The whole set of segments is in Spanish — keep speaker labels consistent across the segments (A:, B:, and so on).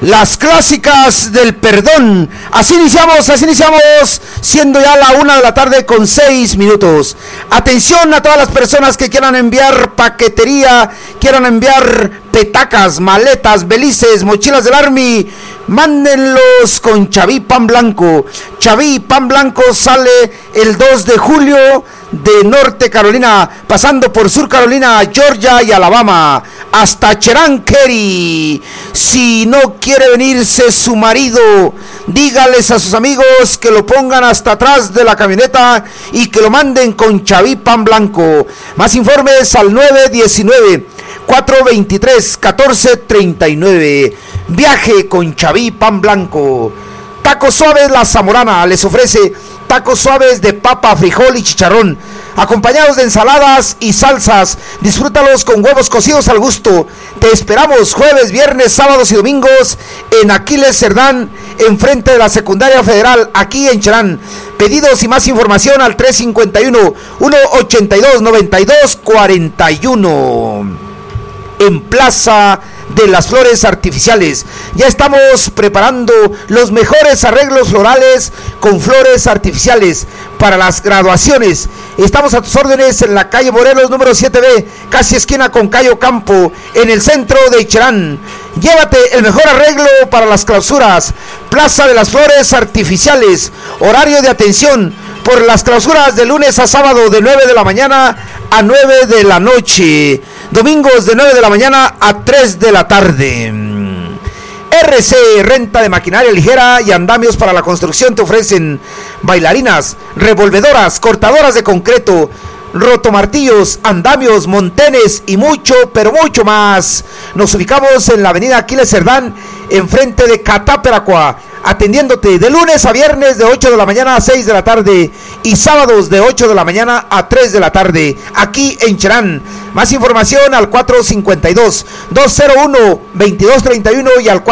A: Las clásicas del perdón. Así iniciamos, siendo ya la 1:06 p.m. Atención a todas las personas que quieran enviar paquetería, quieran enviar petacas, maletas, belices, mochilas del Army. Mándenlos con Chaví Pan Blanco. Chaví Pan Blanco sale el 2 de julio de Norte Carolina, pasando por Sur Carolina, Georgia y Alabama, hasta Cherán-Kerry. Si no quiere venirse su marido, dígales a sus amigos que lo pongan hasta atrás de la camioneta y que lo manden con Chaví Pan Blanco. Más informes al 919-423-1439. Viaje con Chaví Pan Blanco. Tacos Suaves La Zamorana les ofrece tacos suaves de papa, frijol y chicharrón, acompañados de ensaladas y salsas. Disfrútalos con huevos cocidos al gusto. Te esperamos jueves, viernes, sábados y domingos en Aquiles Cerdán, enfrente de la Secundaria Federal, aquí en Cherán. Pedidos y más información al 351-182-9241. En Plaza de las Flores Artificiales. Ya estamos preparando los mejores arreglos florales con flores artificiales para las graduaciones. Estamos a tus órdenes en la calle Morelos número 7B, casi esquina con Cayo Campo, en el centro de Cherán. Llévate el mejor arreglo para las clausuras. Plaza de las Flores Artificiales. Horario de atención por las clausuras de lunes a sábado de 9 de la mañana a 9 de la noche. Domingos de 9 de la mañana a 3 de la tarde. RC, renta de maquinaria ligera y andamios para la construcción. Te ofrecen bailarinas, revolvedoras, cortadoras de concreto, rotomartillos, andamios, montenes y mucho, pero mucho más. Nos ubicamos en la avenida Aquiles Cerdán, enfrente de Cataperacua, atendiéndote de lunes a viernes de 8 de la mañana a 6 de la tarde y sábados de 8 de la mañana a 3 de la tarde, aquí en Cherán. Más información al 452-201-2231 y al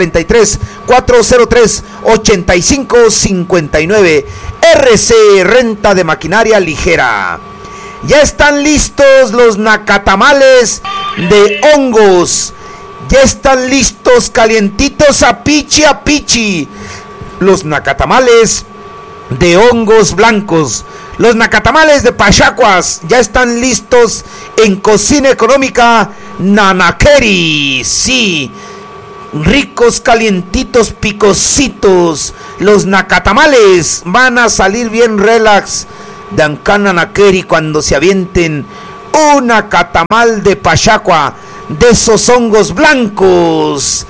A: 443-403-8559. RC, renta de maquinaria ligera. Ya están listos los nacatamales de hongos. Ya están listos, calientitos, a pichi. Los nacatamales de hongos blancos. Los nacatamales de pachacuas ya están listos en Cocina Económica Nanakeri. Sí, ricos, calientitos, picositos. Los nacatamales van a salir bien relax de Ancán Nanakeri cuando se avienten un nacatamal de pachacua, de esos hongos blancos.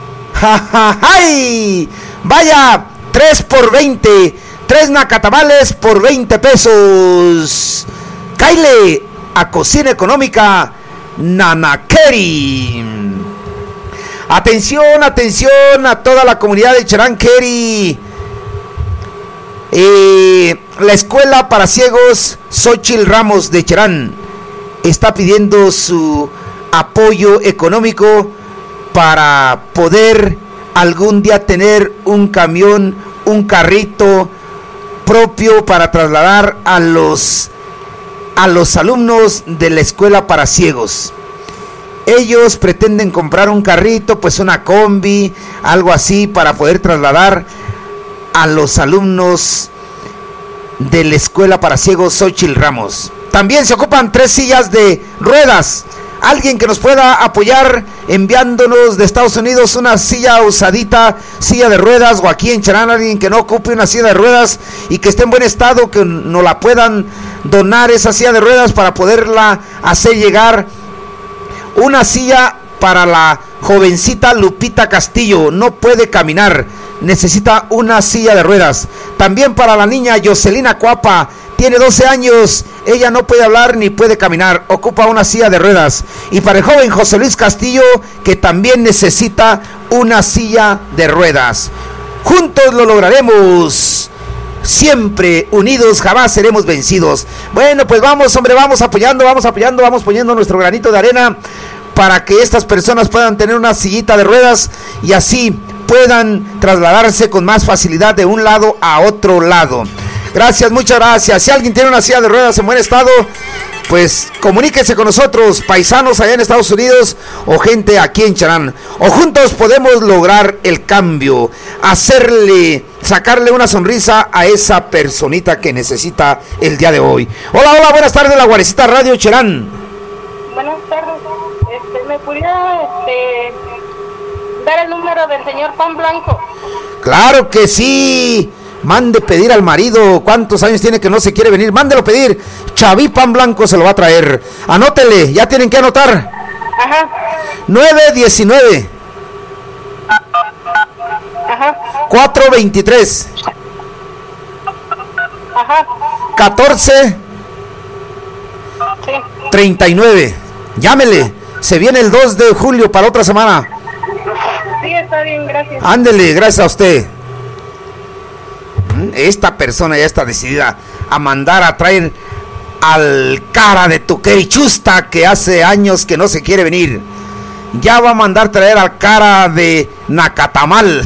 A: ¡Ay! Vaya, 3 por 20. 3 nacatamales por 20 pesos. Caile a Cocina Económica Nanakeri. Atención a toda la comunidad de Cherán-Kerry. La Escuela para Ciegos Xochitl Ramos de Cherán está pidiendo su apoyo económico para poder algún día tener un camión, un carrito propio para trasladar a los alumnos de la Escuela para Ciegos. Ellos pretenden comprar un carrito, pues una combi, algo así, para poder trasladar a los alumnos de la Escuela para Ciegos Xochitl Ramos. También se ocupan 3 sillas de ruedas. Alguien que nos pueda apoyar enviándonos de Estados Unidos una silla usadita, silla de ruedas, o aquí en Cherán alguien que no ocupe una silla de ruedas y que esté en buen estado, que nos la puedan donar esa silla de ruedas para poderla hacer llegar. Una silla para la jovencita Lupita Castillo, no puede caminar, necesita una silla de ruedas. También para la niña Jocelina Cuapa, tiene 12 años, ella no puede hablar ni puede caminar, ocupa una silla de ruedas. Y para el joven José Luis Castillo, que también necesita una silla de ruedas. Juntos lo lograremos. Siempre unidos, jamás seremos vencidos. Bueno, pues vamos, hombre, vamos apoyando, vamos poniendo nuestro granito de arena para que estas personas puedan tener una sillita de ruedas y así puedan trasladarse con más facilidad de un lado a otro lado. Gracias, muchas gracias. Si alguien tiene una silla de ruedas en buen estado, pues comuníquese con nosotros, paisanos allá en Estados Unidos o gente aquí en Cherán. O juntos podemos lograr el cambio, sacarle una sonrisa a esa personita que necesita el día de hoy. Hola, buenas tardes, La Guarecita Radio Cherán.
B: Buenas tardes. ¿Me pudiera dar el número del señor Pan Blanco?
A: Claro que sí. Mande pedir al marido. ¿Cuántos años tiene que no se quiere venir? Mándelo pedir. Chaví Pan Blanco se lo va a traer. Anótele, ya tienen que anotar.
B: Ajá.
A: 919.
B: Ajá.
A: 423.
B: Ajá.
A: 14.
B: Sí.
A: 39. Llámele. Se viene el 2 de julio para otra semana.
B: Sí, está bien, gracias.
A: Ándele, gracias a usted. Esta persona ya está decidida a mandar a traer al cara de Tuquerichusta, que hace años que no se quiere venir. Ya va a mandar traer al cara de Nacatamal.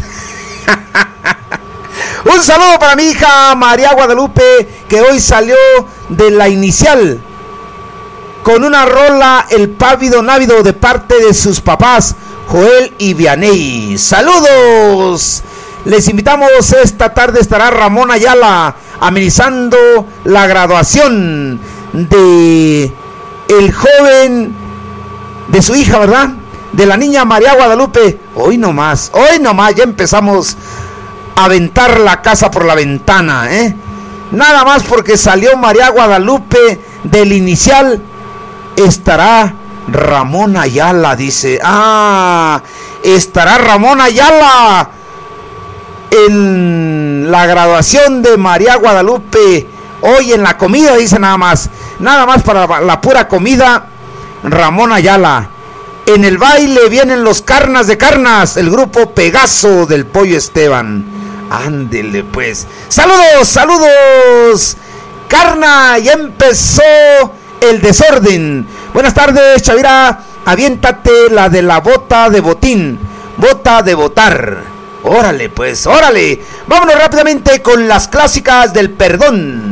A: Un saludo para mi hija María Guadalupe, que hoy salió de la inicial con una rola El Pávido Návido de parte de sus papás Joel y Vianey. ¡Saludos! Les invitamos, esta tarde estará Ramón Ayala amenizando la graduación de el joven, de su hija, ¿verdad? De la niña María Guadalupe. Hoy nomás, ya empezamos a aventar la casa por la ventana, Nada más porque salió María Guadalupe del inicial, estará Ramón Ayala, dice. Estará Ramón Ayala en la graduación de María Guadalupe. Hoy en la comida, dice, nada más para la pura comida, Ramón Ayala. En el baile vienen los Carnas de Carnas, el grupo Pegaso del Pollo Esteban. Ándele pues. Saludos. Carna, ya empezó el desorden. Buenas tardes, Chavira. Aviéntate la de la bota de botín. Bota de votar. Órale pues, órale. Vámonos rápidamente con las clásicas del perdón.